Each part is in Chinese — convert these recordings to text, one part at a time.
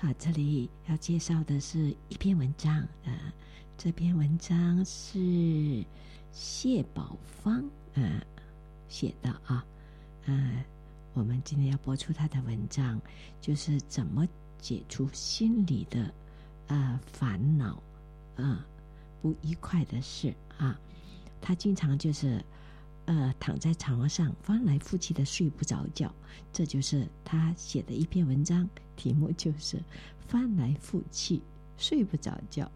好，这里要介绍的是一篇文章这篇文章是谢宝芳写的我们今天要播出他的文章，就是怎么解除心里的烦恼不愉快的事他经常就是躺在床上翻来覆去的睡不着觉，这就是他写的一篇文章，题目就是翻来覆去睡不着觉。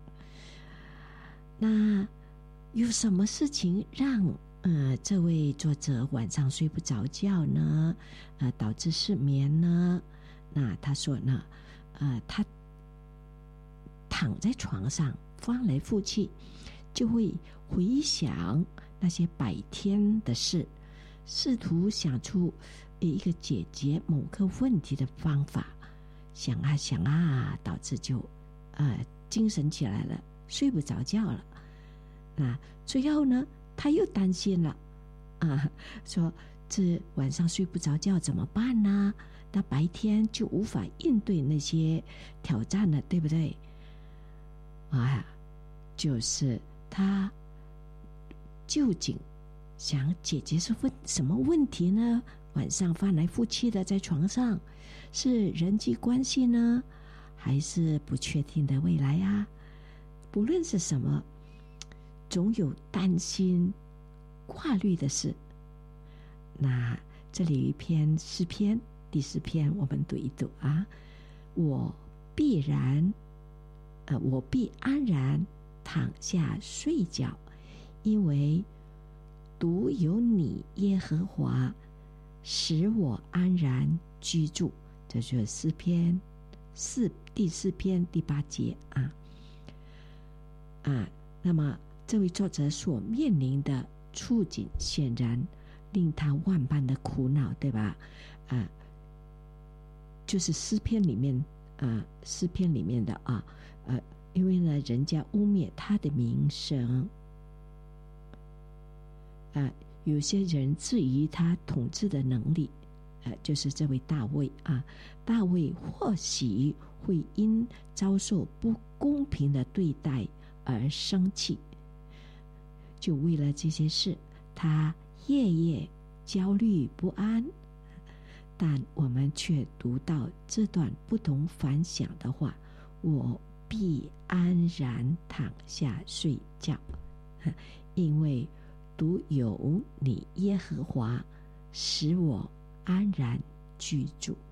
那有什么事情让这位作者晚上睡不着觉呢？导致失眠呢？那他说呢他躺在床上翻来覆去，就会回想那些白天的事，试图想出一个解决某个问题的方法，想导致就精神起来了，睡不着觉了。最后呢他又担心了说这晚上睡不着觉怎么办呢？那白天就无法应对那些挑战了，对不对？就是他究竟想解决什么问题呢？晚上翻来覆去的在床上，是人际关系呢，还是不确定的未来啊？不论是什么，总有担心挂虑的事。那这里有一篇诗篇，第4篇我们读一读我必安然躺下睡觉，因为独有你耶和华使我安然居住。这就是诗篇第4篇第8节那么这位作者所面临的处境显然令他万般的苦恼，对吧？就是诗篇里面的因为呢人家污蔑他的名声有些人质疑他统治的能力就是这位大卫大卫或许会因遭受不公平的对待而生气，就为了这些事他夜夜焦虑不安。但我们却读到这段不同凡响的话，我必安然躺下睡觉，因为独有你耶和华使我安然居住。